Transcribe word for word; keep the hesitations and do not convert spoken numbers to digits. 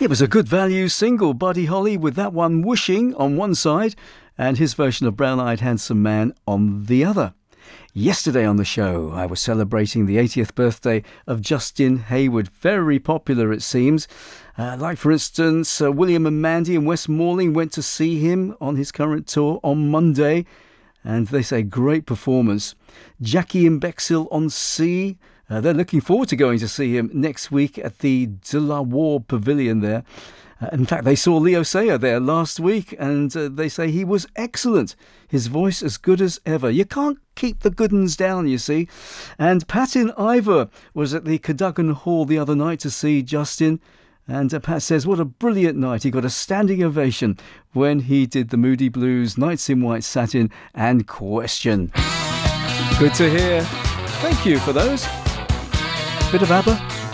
It was a good value single, Buddy Holly, with that one Wishing on one side and his version of Brown Eyed Handsome Man on the other. Yesterday on the show, I was celebrating the eightieth birthday of Justin Hayward. Very popular, it seems. Uh, like, for instance, uh, William and Mandy in Westmoreland went to see him on his current tour on Monday, and they say great performance. Jackie and Bexhill on Sea. Uh, they're looking forward to going to see him next week at the De La Warr Pavilion there. Uh, in fact, they saw Leo Sayer there last week, and uh, they say he was excellent. His voice as good as ever. You can't keep the good uns down, you see. And Patin Ivor was at the Cadogan Hall the other night to see Justin. And uh, Pat says, what a brilliant night. He got a standing ovation when he did the Moody Blues, Nights in White Satin, and Question. Good to hear. Thank you for those. Bit of ABBA.